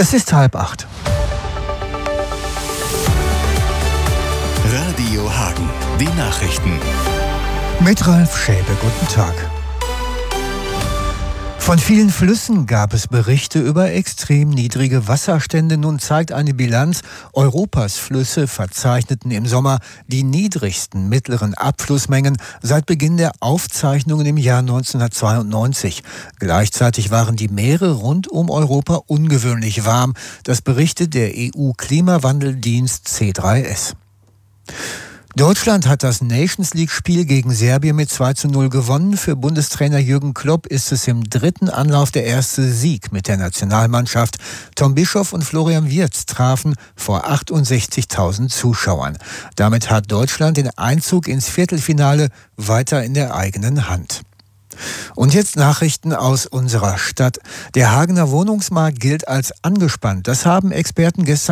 Es ist 7:30. Radio Hagen, die Nachrichten. Mit Ralf Schäbe, guten Tag. Von vielen Flüssen gab es Berichte über extrem niedrige Wasserstände. Nun zeigt eine Bilanz, Europas Flüsse verzeichneten im Sommer die niedrigsten mittleren Abflussmengen seit Beginn der Aufzeichnungen im Jahr 1992. Gleichzeitig waren die Meere rund um Europa ungewöhnlich warm. Das berichtet der EU-Klimawandeldienst C3S. Deutschland hat das Nations-League-Spiel gegen Serbien mit 2:0 gewonnen. Für Bundestrainer Jürgen Klopp ist es im dritten Anlauf der erste Sieg mit der Nationalmannschaft. Tom Bischoff und Florian Wirtz trafen vor 68.000 Zuschauern. Damit hat Deutschland den Einzug ins Viertelfinale weiter in der eigenen Hand. Und jetzt Nachrichten aus unserer Stadt. Der Hagener Wohnungsmarkt gilt als angespannt. Das haben Experten gestern